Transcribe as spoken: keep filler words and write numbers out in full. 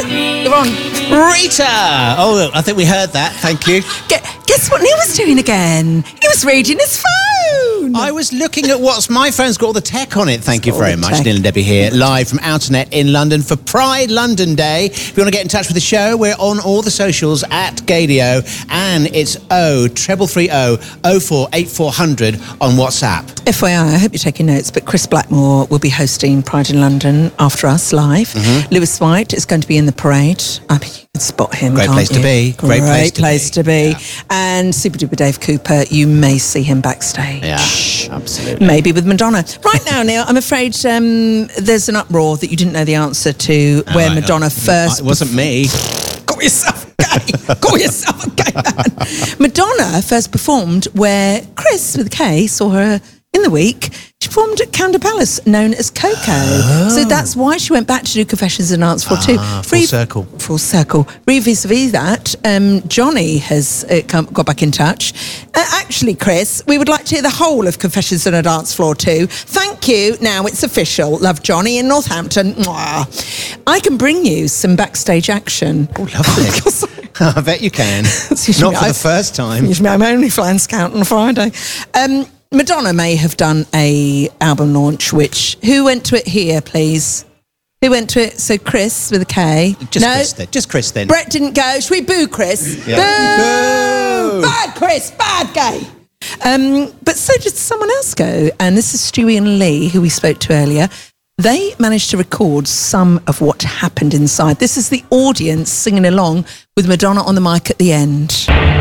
You're on. Rita! Oh, I think we heard that. Thank you. Gu- Guess what Neil was doing again? He was reading his phone. I was looking at what's my phone's got all the tech on it. Thank you all very the much. tech. Neil and Debbie here, live from Outernet in London for Pride London Day. If you want to get in touch with the show, we're on all the socials at Gadio, and it's O treble three O O four eight four hundred on WhatsApp. F Y I, I hope you're taking notes, but Chris Blackmore will be hosting Pride in London after us live. Mm-hmm. Lewis White is going to be in the parade. I mean, you can spot him. Great can't place to you? be. Great, Great place to to be. be. Yeah. And Super Duper Dave Cooper, you may see him backstage. Yeah, absolutely. Maybe with Madonna. Right now, Neil, I'm afraid um, there's an uproar that you didn't know the answer to where I- Madonna I- first... It wasn't me. Call yourself gay. Call yourself a gay man. Madonna first performed where Chris, with a K, saw her in the week. She performed at Canada Palace, known as Coco. Oh. So that's why she went back to do Confessions and Dance Floor too. Ah, full circle. Full circle. Re vis-a-vis that, um, Johnny has uh, come, got back in touch. Uh, actually, Chris, we would like to hear the whole of Confessions on a Dance Floor too. Thank you. Now it's official. Love, Johnny in Northampton. Mwah. I can bring you some backstage action. Oh, lovely. I bet you can. Excuse Not me, for I- the first time. Excuse me, I'm only flying scout on Friday. Um, Madonna may have done a album launch, which... Who went to it here, please? Who went to it? So Chris with a K. Just no, Chris then. Just Chris then. Brett didn't go. Should we boo Chris? Yeah. Boo! Boo! Bad Chris, bad gay. Um, but so did someone else go, and this is Stewie and Lee, who we spoke to earlier. They managed to record some of what happened inside. This is the audience singing along with Madonna on the mic at the end.